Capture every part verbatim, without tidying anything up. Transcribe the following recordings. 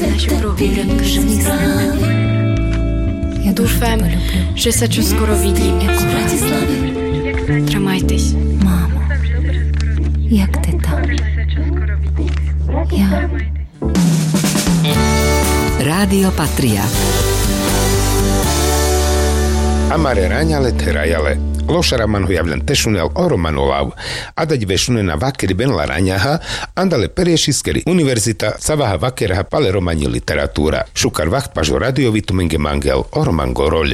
našu prohúrenku Dúfam, že sa čoskoro vidíme. Тримайтесь. Мамо, як ти там? Я... Rádio Patria. Amare raňale terajale. Lošaraman hujavlen tešunel oromanolav. Adať vešune na vakeri benla raňaha, andale periešiskeri univerzita savaha vakeraha pale romani literatúra. Šukar vacht pažo radiovitu menge mangel oroman gorol.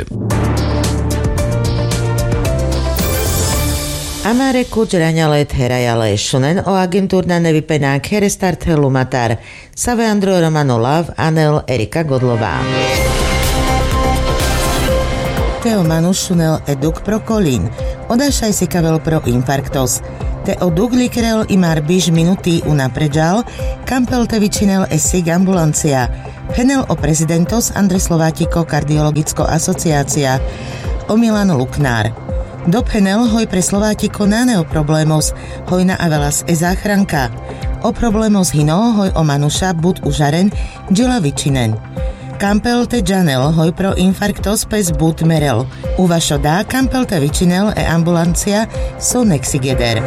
Amare kuč raňale terajale šunen o agentúrna nevypenák herestart helumatar. Save Andro Romanolav, Anel Erika Godlová. Teo Manušunel eduk pro kolín. Odašaj si kavel pro infarktos. Te oduk likrel imar biž minuty una pređal, kampel te vyčinel esig ambulancia. Penel o prezidentos Andre Slovátiko kardiologicko asociácia. O Milan Luknár. Do penel hoj pre Slovátiko náneo problémos, hoj na avelas e záchranka. O problémos hino hoj o Manuša bud užaren, džila vyčinen. Kampel te Janel, hoj pro infarktos pes bud merel. Uvašo dá kampel te vyčinel e ambulancia so nexigeder.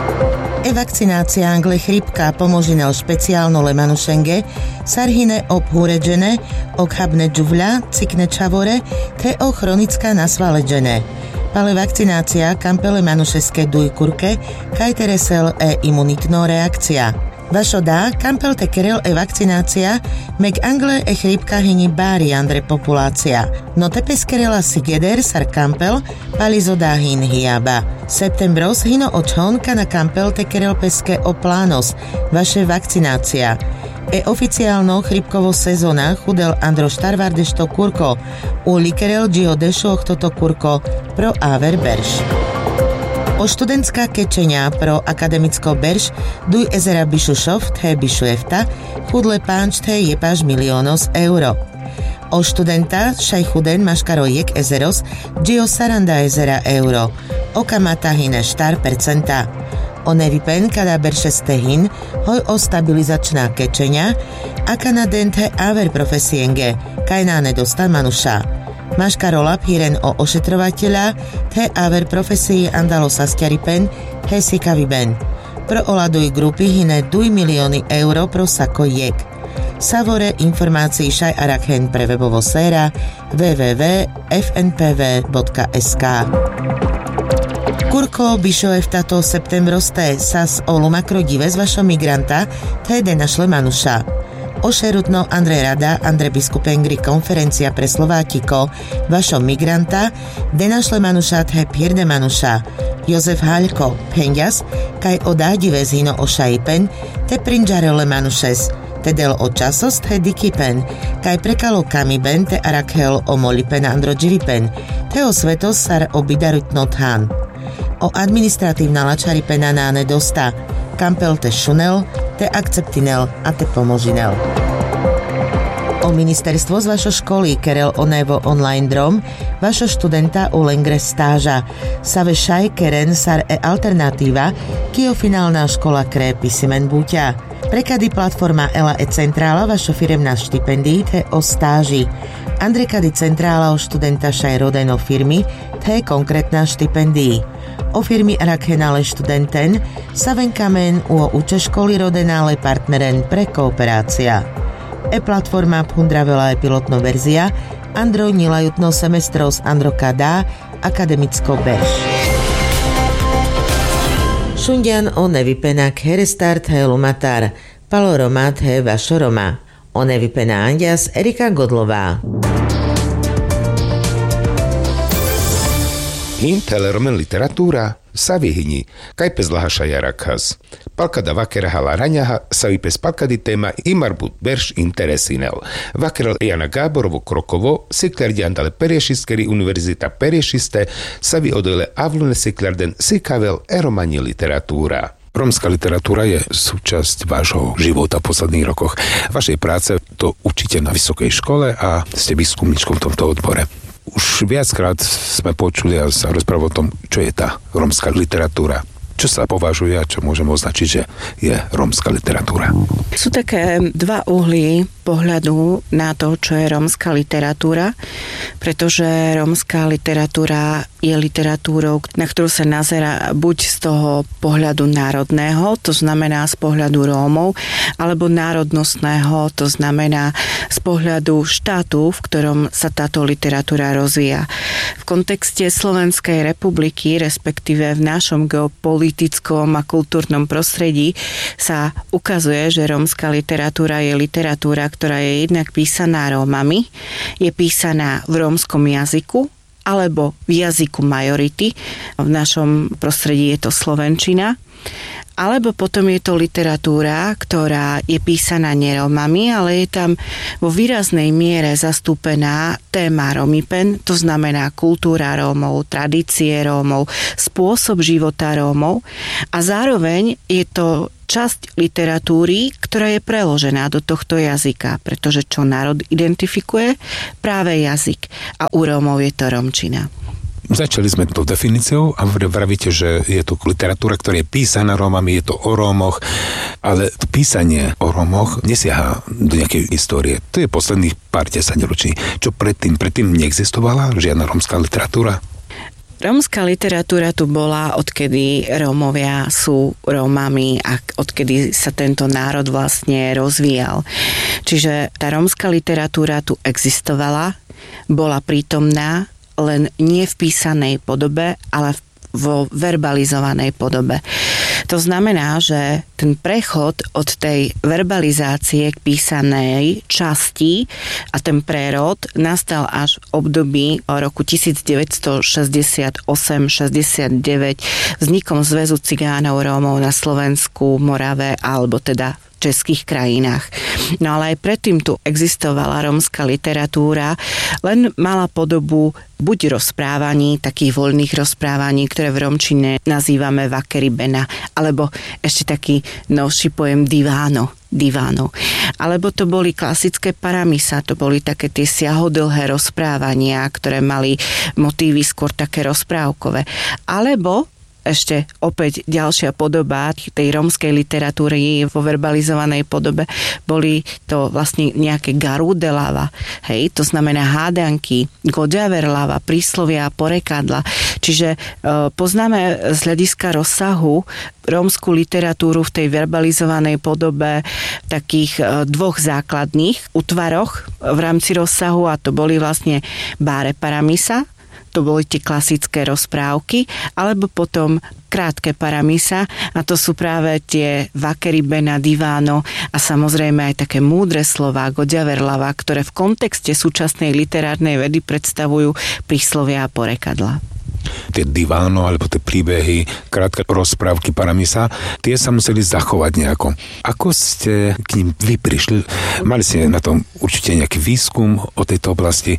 E vakcinácia angle chrípka pomožinel špeciálno le manušenge, sarhine obhúredžené, okhabne džuvľa, cikne čavore, te o chronická nasvaledžené. Pale vakcinácia kampele manušeske duj kurke, kajteresel e imunitno reakcia. Vašo dá, kampel te kerel e vakcinácia, meg angle e chrípka hyni bári andre populácia. No te peskerela si geder sar kampel, palizo dá hin hiaba. Septembros hino očhonka na kampel te kerel peske o plános, vaše vakcinácia. E oficiálno chrípkovo sezóna chudel Andro Štarvardešto kurko, u likerel džio dešoch toto kurko pro áver berš. O študentská kečenia pro akademicko berš duj ezera Bišušov the Bišuefta chudle pánč the jepáž miliónos euro. O študenta šaj chuden maškaro jek ezeros džio saranda ezera euro. O kamata hine štar percenta. O nevipen kada berše stehin hoj o stabilizačná kečenia a kanadente áver profesienge kajná nedosta manuša. Maškarola píren o ošetrovateľa, the áver profesii andalo sa stjaripen, he sikaviben. Pro oladuj grupy hine duj milióny euro pro sako jek. Savore informácií šaj arakhen pre webovo séra w w w bodka f n p v bodka s k. Kurko Bišoev tato septembroste sas o lumakro dives vašo migranta, te de našle manuša. Ošerutno Andrej Rada, Andrej Biskupengri konferencia pre Slovátiko, vašo migranta, de našle manuša the pierde manuša. Jozef Haľko, penjas, kaj odádives hino ošaipen, te prinžarele manušes, te del o časos the dikipen, kaj prekalo kamiben te arakhel o molipen andro dživipen, te o svetos sar obidarutno than. O administratívna lačari penanáne dosta, kampel te šunel, te akceptinel a te pomožinel. O ministerstvo z vašo školy kerel onevo online drom, vašo študenta u lengre stáža. Save šaj keren sar e alternatíva, kio finálna škola kré pisimen búťa. Prekady platforma Ela e Centrála vašo firemná štipendii te o stáži. Andrekady Centrála o študenta šaj rodeno firmy te konkrétna štipendii. O firmy Arakhenale študenten saven kamen u uče školy rodenále partneren pre kooperácia. E-platforma Phundravela je pilotno verzia, Andro nilajutno semestros Andro Kadá, akademicko berš. Šundian o nevypenak herestart he lumatar, palo romat he vašo roma. O nevypená andias Erika Godlová. Hin teleromen literatúra sa vyhyni, kaj pes lahaša jarakhas. Palkada vakera hala raňaha sa vypes palkady téma imarbut berš interesinel. Vakerel Jana Gáborovo Krokovo, siklerdi andale periešiskeri univerzita periešiste sa vy odole avlune siklerden sikavel eromani literatúra. Rómska literatúra je súčasť vášho života v posledných rokoch. Vašej práce to učíte na vysokej škole a ste výskumníčkom v tomto odbore. Už viackrát sme počuli a sa rozprávali o tom, čo je tá rómska literatúra. Čo sa považuje a čo môžeme označiť, že je rómska literatúra? Sú také dva uhly pohľadu na to, čo je rómska literatúra, pretože rómska literatúra je literatúrou, na ktorú sa nazerá buď z toho pohľadu národného, to znamená z pohľadu Rómov, alebo národnostného, to znamená z pohľadu štátu, v ktorom sa táto literatúra rozvíja. V kontexte Slovenskej republiky, respektíve v našom geopolitickom a kultúrnom prostredí sa ukazuje, že rómska literatúra je literatúra, ktorá je jednak písaná Rómami, je písaná v rómskom jazyku, alebo v jazyku majority, v našom prostredí je to slovenčina, alebo potom je to literatúra, ktorá je písaná nerómami, ale je tam vo výraznej miere zastúpená téma Romipen, to znamená kultúra Rómov, tradície Rómov, spôsob života Rómov a zároveň je to časť literatúry, ktorá je preložená do tohto jazyka, pretože čo národ identifikuje? Práve jazyk. A u Rómov je to rómčina. Začali sme tou definíciou a vravíte, že je to literatúra, ktorá je písaná Rómami, je to o Rómoch, ale písanie o Rómoch nesiaha do nejakej histórie. To je posledných pár desaťročí. Čo predtým? Predtým neexistovala žiadna rómska literatúra? Rómska literatúra tu bola, odkedy Rómovia sú Rómami a odkedy sa tento národ vlastne rozvíjal. Čiže tá rómska literatúra tu existovala, bola prítomná, len nie v písanej podobe, ale vo verbalizovanej podobe. To znamená, že ten prechod od tej verbalizácie k písanej časti a ten prerod nastal až v období roku devätnásťstošesťdesiatosem šesťdesiatdeväť vznikom Zväzu cigánov Rómov na Slovensku, Morave alebo teda českých krajinách. No ale aj predtým tu existovala rómska literatúra, len mala podobu buď rozprávaní, takých voľných rozprávaní, ktoré v rómčine nazývame vakeribena, alebo ešte taký novší pojem diváno. divánov. Alebo to boli klasické paramisa, to boli také tie siahodlhé rozprávania, ktoré mali motívy skôr také rozprávkové. Alebo ešte opäť ďalšia podoba tej rómskej literatúry vo verbalizovanej podobe boli to vlastne nejaké garudelava, hej, to znamená hádanky, godžaverlava, príslovia a porekadla. Čiže e, poznáme z hľadiska rozsahu rómsku literatúru v tej verbalizovanej podobe v takých e, dvoch základných útvaroch v rámci rozsahu a to boli vlastne báre paramisa, to boli tie klasické rozprávky, alebo potom krátke paramisa a to sú práve tie vakeribena, diváno a samozrejme aj také múdre slová, godžaverlava, ktoré v kontexte súčasnej literárnej vedy predstavujú príslovia a porekadla. Tie diváno alebo tie príbehy, krátke rozprávky paramisa, tie sa museli zachovať nejako. Ako ste k ním vy prišli? Mali ste na tom určite nejaký výskum o tejto oblasti.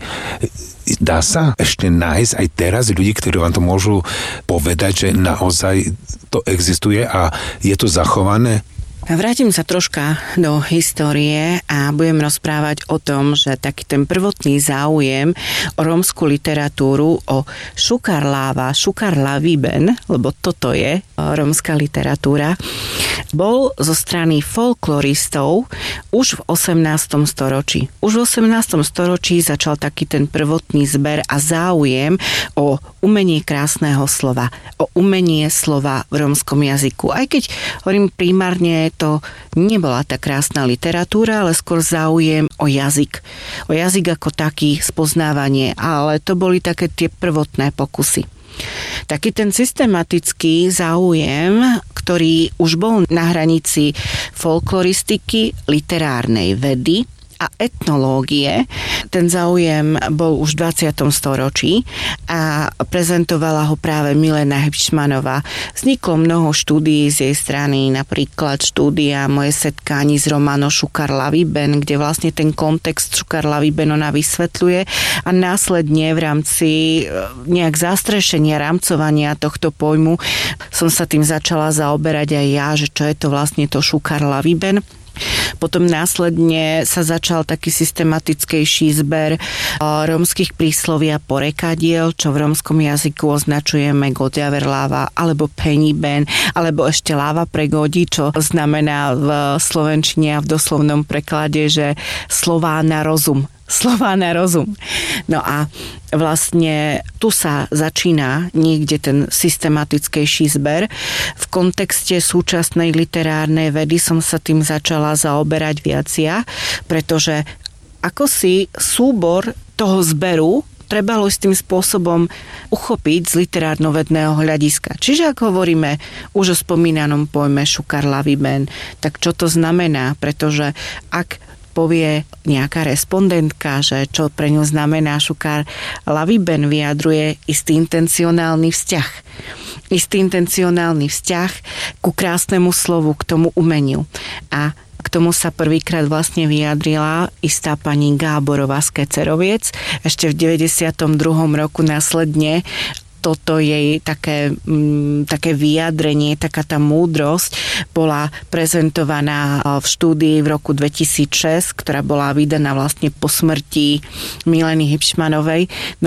Dá sa ešte nájsť aj teraz ľudí, ktorí vám to môžu povedať, že naozaj to existuje a je to zachované? Vrátim sa troška do histórie a budem rozprávať o tom, že taký ten prvotný záujem o rómsku literatúru, o šukarláva, šukarlaviben, lebo toto je rómska literatúra, bol zo strany folkloristov už v osemnástom storočí. Už v osemnástom storočí začal taký ten prvotný zber a záujem o umenie krásneho slova, o umenie slova v rómskom jazyku. Aj keď hovorím primárne, to nebola tá krásna literatúra, ale skôr záujem o jazyk. O jazyk ako taký, spoznávanie, ale to boli také tie prvotné pokusy. Taký ten systematický záujem, ktorý už bol na hranici folkloristiky, literárnej vedy a etnológie. Ten záujem bol už v dvadsiatom storočí a prezentovala ho práve Milena Hebšmanová. Vzniklo mnoho štúdií z jej strany, napríklad štúdia Moje setkání s Romano Šukarlaviben, kde vlastne ten kontext Šukarlaviben ona vysvetľuje a následne v rámci nejak zastrešenia, rámcovania tohto pojmu som sa tým začala zaoberať aj ja, že čo je to vlastne to Šukarlaviben. Potom následne sa začal taký systematickejší zber rómskych prísloví a porekadiel, čo v rómskom jazyku označujeme Godiaver láva, alebo Peniben, alebo ešte láva pre Godi, čo znamená v slovenčine a v doslovnom preklade, že slová na rozum. Slová na rozum. No a vlastne tu sa začína niekde ten systematickejší zber. V kontexte súčasnej literárnej vedy som sa tým začala zaoberať viacia, pretože ako si súbor toho zberu trebalo istým spôsobom uchopiť z literárno-vedného hľadiska. Čiže ak hovoríme už o spomínanom pojme Šukar Laviben, tak čo to znamená? Pretože ak povie nejaká respondentka, že čo pre ňu znamená Šukar Laviben, vyjadruje istý intencionálny vzťah. Istý intencionálny vzťah ku krásnemu slovu, k tomu umeniu. A k tomu sa prvýkrát vlastne vyjadrila istá pani Gáborová z Keceroviec. Ešte v deväťdesiatom druhom roku následne toto jej také, m, také vyjadrenie, taká tá múdrosť bola prezentovaná v štúdii v roku dvetisícšesť, ktorá bola vydaná vlastne po smrti Mileny Hipšmanovej.